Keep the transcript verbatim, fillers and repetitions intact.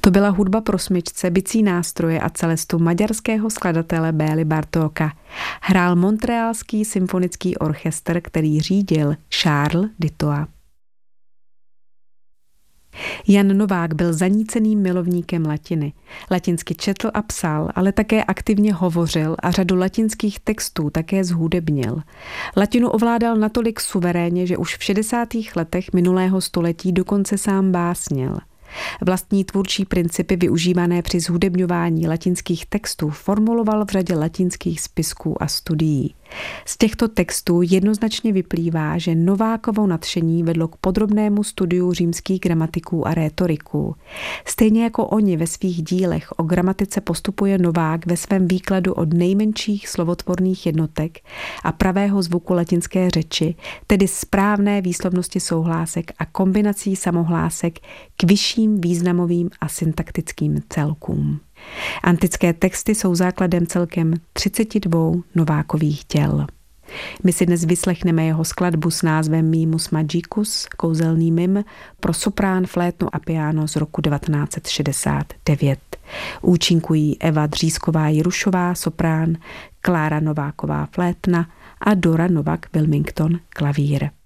To byla hudba pro smyčce, bicí nástroje a celestu maďarského skladatele Béli Bartóka. Hrál Montrealský symfonický orchestr, který řídil Charles Dittoa. Jan Novák byl zaníceným milovníkem latiny. Latinsky četl a psal, ale také aktivně hovořil a řadu latinských textů také zhudebnil. Latinu ovládal natolik suverénně, že už v šedesátých letech minulého století dokonce sám básnil. Vlastní tvůrčí principy využívané při zhudebňování latinských textů formuloval v řadě latinských spisků a studií. Z těchto textů jednoznačně vyplývá, že Novákovo nadšení vedlo k podrobnému studiu římských gramatiků a rétoriků. Stejně jako oni ve svých dílech o gramatice postupuje Novák ve svém výkladu od nejmenších slovotvorných jednotek a pravého zvuku latinské řeči, tedy správné výslovnosti souhlásek a kombinací samohlásek k vyšším významovým a syntaktickým celkům. Antické texty jsou základem celkem třiceti dvou Novákových děl. My si dnes vyslechneme jeho skladbu s názvem Mimus Magicus, kouzelný mim, pro soprán, flétnu a piano z roku devatenáct set šedesát devět. Účinkují Eva Dřízková-Jirušová, soprán, Klára Nováková, flétna a Dora Novak Wilmington, klavír.